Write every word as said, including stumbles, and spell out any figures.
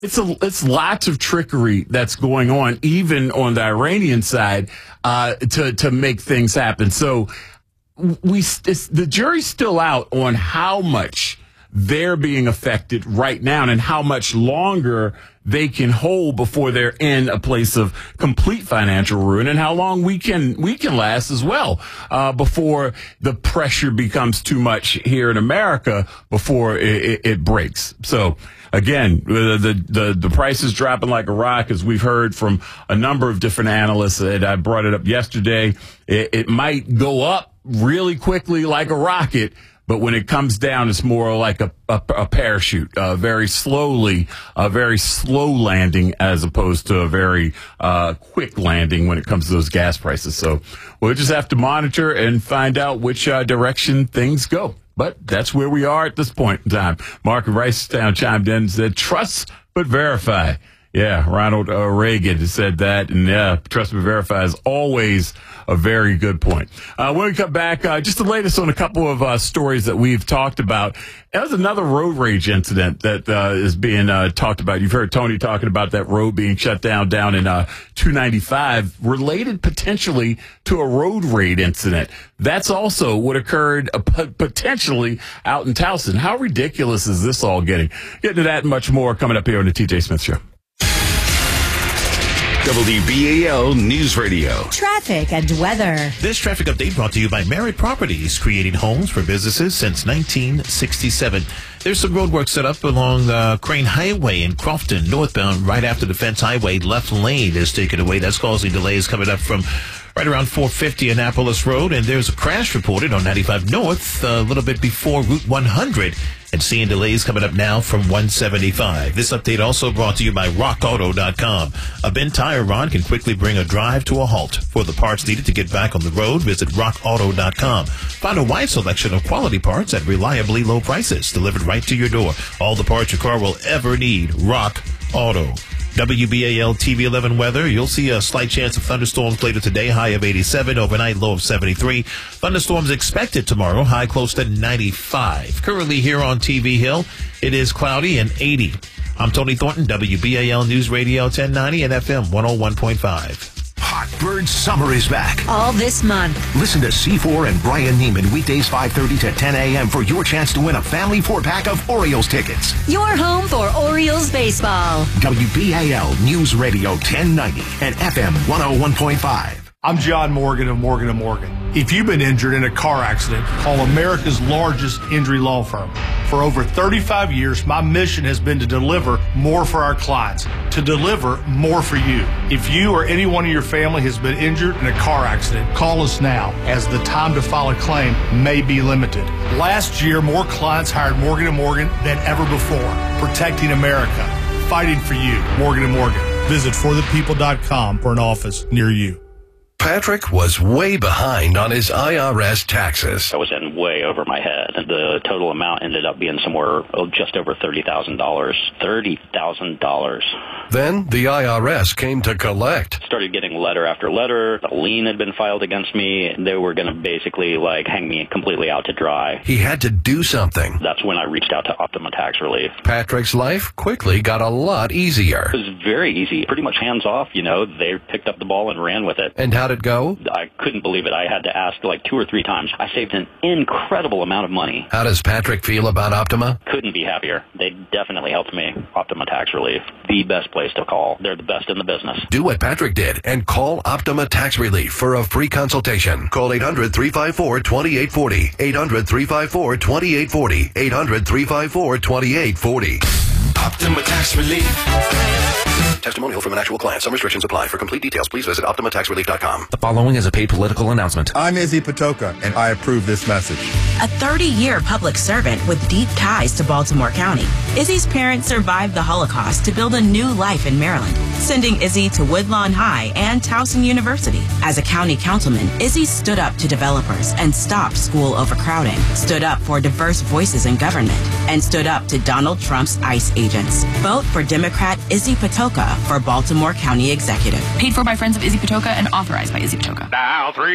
It's a, it's lots of trickery that's going on, even on the Iranian side, uh, to to make things happen. So we it's, the jury's still out on how much they're being affected right now and how much longer they can hold before they're in a place of complete financial ruin, and how long we can we can last as well uh, before the pressure becomes too much here in America before it, it, it breaks. So again, the, the the the price is dropping like a rock, as we've heard from a number of different analysts. And I brought it up yesterday. It, it might go up really quickly like a rocket, but when it comes down, it's more like a, a, a parachute, uh, very slowly, a very slow landing as opposed to a very uh, quick landing when it comes to those gas prices. So we'll just have to monitor and find out which uh, direction things go. But that's where we are at this point in time. Mark in Ricetown chimed in and said, trust but verify. Yeah, Ronald uh, Reagan said that, and yeah, trust but verify is always a very good point. Uh, when we come back, uh, just the latest on a couple of uh, stories that we've talked about. There's another road rage incident that uh, is being uh, talked about. You've heard Tony talking about that road being shut down down in uh, two ninety-five, related potentially to a road raid incident. That's also what occurred uh, p- potentially out in Towson. How ridiculous is this all getting? Get to that and much more coming up here on the T J Smith Show. W B A L News Radio. Traffic and weather. This traffic update brought to you by Merit Properties, creating homes for businesses since nineteen sixty-seven. There's some roadwork set up along uh, Crane Highway in Crofton, northbound, right after Defense Highway. Left lane is taken away. That's causing delays coming up from right around four fifty Annapolis Road. And there's a crash reported on ninety-five North a little bit before Route one hundred. And seeing delays coming up now from one seventy-five. This update also brought to you by rock auto dot com. A bent tire rod can quickly bring a drive to a halt. For the parts needed to get back on the road, visit rock auto dot com. Find a wide selection of quality parts at reliably low prices, delivered right to your door. All the parts your car will ever need. Rock Auto. W B A L T V eleven weather. You'll see a slight chance of thunderstorms later today, high of eighty-seven, overnight low of seventy-three. Thunderstorms expected tomorrow, high close to ninety-five. Currently here on T V Hill, it is cloudy and eighty. I'm Tony Thornton, W B A L News Radio ten ninety and F M one oh one point five. Hot Bird Summer is back. All this month. Listen to C four and Brian Neiman weekdays five thirty to ten a.m. for your chance to win a family four-pack of Orioles tickets. Your home for Orioles baseball. W B A L News Radio ten ninety and F M one oh one point five. I'm John Morgan of Morgan and Morgan. If you've been injured in a car accident, call America's largest injury law firm. For over thirty-five years, my mission has been to deliver more for our clients, to deliver more for you. If you or anyone in your family has been injured in a car accident, call us now, as the time to file a claim may be limited. Last year, more clients hired Morgan and Morgan than ever before, protecting America, fighting for you. Morgan and Morgan. Visit for the people dot com for an office near you. Patrick was way behind on his I R S taxes. I was in way over my head. The total amount ended up being somewhere oh, just over thirty thousand dollars. thirty thousand dollars. Then the I R S came to collect. Started getting letter after letter. A lien had been filed against me. They were going to basically like hang me completely out to dry. He had to do something. That's when I reached out to Optima Tax Relief. Patrick's life quickly got a lot easier. It was very easy. Pretty much hands off, you know. They picked up the ball and ran with it. And how'd it go? I couldn't believe it. I had to ask like two or three times. I saved an incredible amount of money. How does Patrick feel about Optima? Couldn't be happier. They definitely helped me. Optima Tax Relief. The best place to call. They're the best in the business. Do what Patrick did and call Optima Tax Relief for a free consultation. Call eight hundred, three five four, two eight four zero. eight hundred, three five four, two eight four zero. eight hundred, three five four, two eight four zero. Optima Tax Relief. Testimonial from an actual client. Some restrictions apply. For complete details, please visit optima tax relief dot com. The following is a paid political announcement. I'm Izzy Patoka, and I approve this message. A thirty-year public servant with deep ties to Baltimore County, Izzy's parents survived the Holocaust to build a new life in Maryland, sending Izzy to Woodlawn High and Towson University. As a county councilman, Izzy stood up to developers and stopped school overcrowding, stood up for diverse voices in government, and stood up to Donald Trump's ICE agents. Vote for Democrat Izzy Patoka for Baltimore County Executive. Paid for by friends of Izzy Patoka and authorized by Izzy Patoka. Now, three.